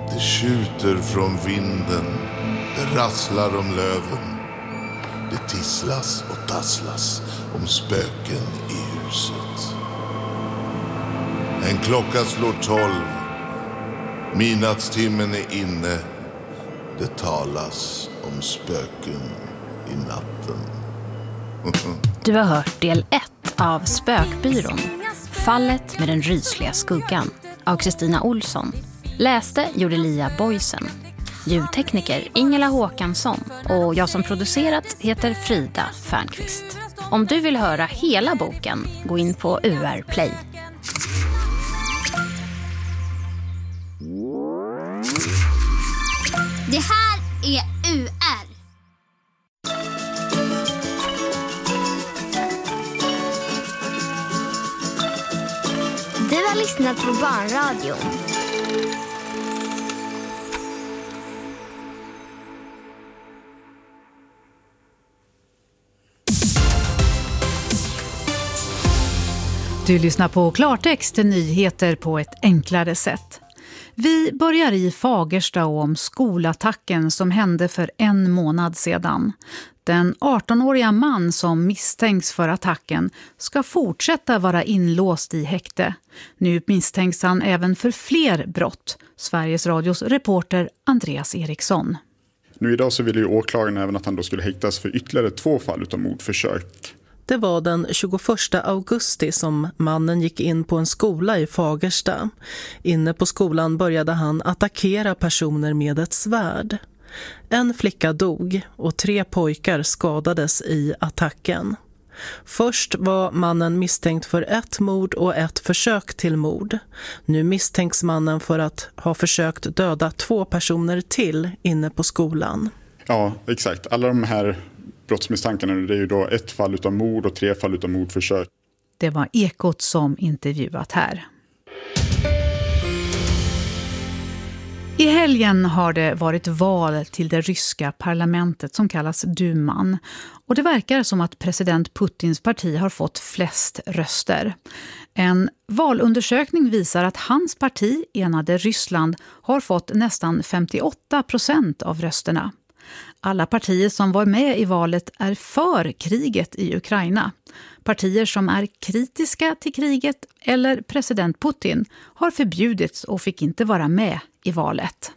Det tjuter från vinden, det rasslar om löven. Det tisslas och tasslas om spöken i huset. En klocka slår 12. Midnattstimmen är inne. Det talas om spöken i natten. Du har hört del 1 av Spökbyrån. Fallet med den rysliga skuggan av Kristina Olsson. Läste gjorde Lia Boysen. Ljudtekniker Ingela Håkansson. Och jag som producerat heter Frida Fernqvist. Om du vill höra hela boken, gå in på UR Play. Det här är UR. Du har lyssnat på Barnradion. Du lyssnar på Klartext, nyheter på ett enklare sätt. Vi börjar i Fagersta och om skolattacken som hände för 1 månad sedan. Den 18-åriga man som misstänks för attacken ska fortsätta vara inlåst i häkte. Nu misstänks han även för fler brott. Sveriges Radios reporter Andreas Eriksson. Nu idag så ville ju åklagaren även att han då skulle häktas för ytterligare 2 fall utav mordförsök. Det var den 21 augusti som mannen gick in på en skola i Fagersta. Inne på skolan började han attackera personer med ett svärd. En flicka dog och 3 pojkar skadades i attacken. Först var mannen misstänkt för 1 mord och 1 försök till mord. Nu misstänks mannen för att ha försökt döda 2 personer till inne på skolan. Ja, exakt. Alla de här brottsmisstankarna, det är ju då 1 fall utav mord och 3 fall utav mordförsök. Det var Ekot som intervjuat här. I helgen har det varit val till det ryska parlamentet som kallas Duman. Och det verkar som att president Putins parti har fått flest röster. En valundersökning visar att hans parti, Enade Ryssland, har fått nästan 58% av rösterna. Alla partier som var med i valet är för kriget i Ukraina. Partier som är kritiska till kriget eller president Putin har förbjudits och fick inte vara med i valet.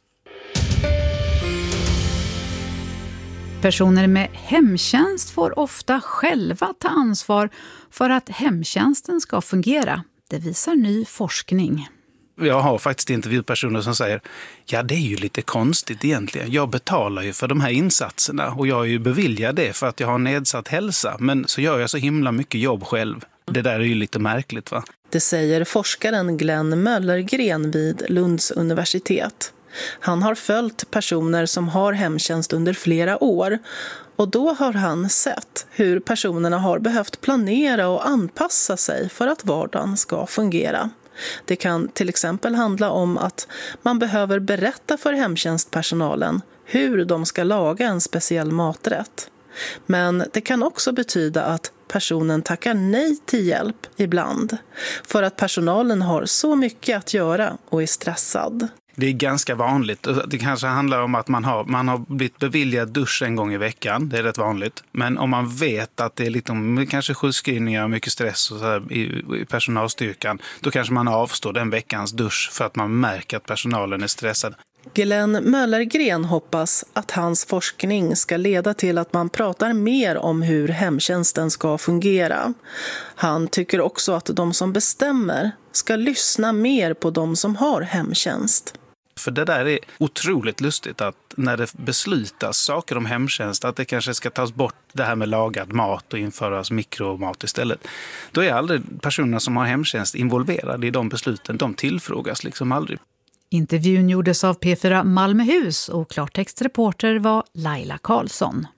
Personer med hemtjänst får ofta själva ta ansvar för att hemtjänsten ska fungera. Det visar ny forskning. Jag har faktiskt intervjuat personer som säger, ja det är ju lite konstigt egentligen. Jag betalar ju för de här insatserna och jag är ju beviljad det för att jag har nedsatt hälsa. Men så gör jag så himla mycket jobb själv. Det där är ju lite märkligt, va? Det säger forskaren Glenn Möllergren vid Lunds universitet. Han har följt personer som har hemtjänst under flera år. Och då har han sett hur personerna har behövt planera och anpassa sig för att vardagen ska fungera. Det kan till exempel handla om att man behöver berätta för hemtjänstpersonalen hur de ska laga en speciell maträtt. Men det kan också betyda att personen tackar nej till hjälp ibland för att personalen har så mycket att göra och är stressad. Det är ganska vanligt. Det kanske handlar om att man har blivit beviljad dusch en gång i veckan. Det är rätt vanligt. Men om man vet att det är lite, kanske sjukskrivningar och mycket stress och så här i personalstyrkan, då kanske man avstår den veckans dusch för att man märker att personalen är stressad. Glenn Möllergren hoppas att hans forskning ska leda till att man pratar mer om hur hemtjänsten ska fungera. Han tycker också att de som bestämmer ska lyssna mer på de som har hemtjänst. För det där är otroligt lustigt att när det beslutas saker om hemtjänst, att det kanske ska tas bort det här med lagad mat och införas mikromat istället. Då är aldrig personerna som har hemtjänst involverade i de besluten. De tillfrågas liksom aldrig. Intervjun gjordes av P4 Malmöhus och klartextreporter var Laila Karlsson.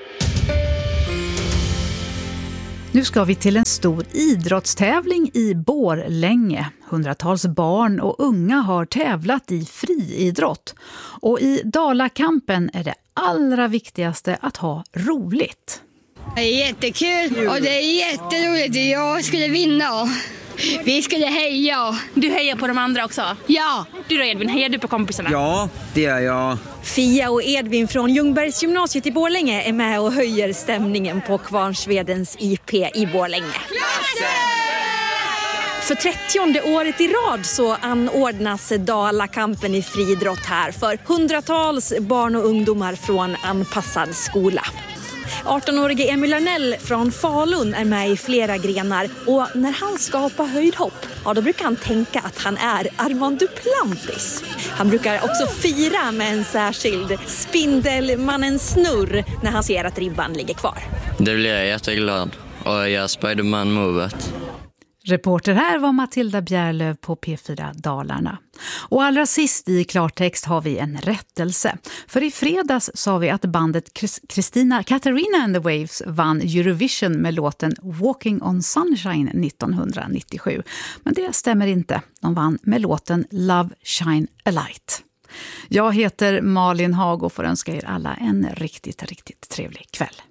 Nu ska vi till en stor idrottstävling i Borlänge. Hundratals barn och unga har tävlat i friidrott. Och i Dalakampen är det allra viktigaste att ha roligt. Det är jättekul och det är jätteroligt. Jag skulle vinna. Vi skulle heja. Du hejar på de andra också? Ja. Du då Edvin, hejar du på kompisarna? Ja, det gör jag. Fia och Edvin från Ljungbergsgymnasiet i Borlänge är med och höjer stämningen på Kvarnsvedens IP i Borlänge. För 30:e året i rad så anordnas Dalakampen i friidrott här för hundratals barn och ungdomar från anpassad skola. 18-årige Emil Arnell från Falun är med i flera grenar och när han ska hoppa höjdhopp, då brukar han tänka att han är Armand Duplantis. Han brukar också fira med en särskild Spindelmannen-snurr när han ser att ribban ligger kvar. Det blir jag jätteglad och jag Spiderman-movet. Reporter här var Matilda Bjärlöv på P4 Dalarna. Och allra sist i klartext har vi en rättelse. För i fredags sa vi att bandet Katarina and the Waves vann Eurovision med låten Walking on Sunshine 1997. Men det stämmer inte. De vann med låten Love Shine a Light. Jag heter Malin Hag och får önska er alla en riktigt trevlig kväll.